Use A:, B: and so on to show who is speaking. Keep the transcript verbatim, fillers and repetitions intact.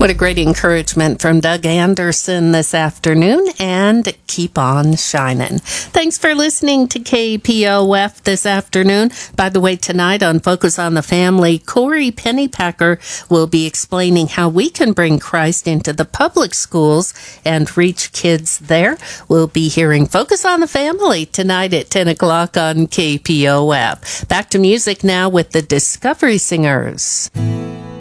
A: What a great encouragement from Doug Anderson this afternoon, and keep on shining. Thanks for listening to K P O F this afternoon. By the way, tonight on Focus on the Family, Corey Pennypacker will be explaining how we can bring Christ into the public schools and reach kids there. We'll be hearing Focus on the Family tonight at ten o'clock on K P O F. Back to music now with the Discovery Singers.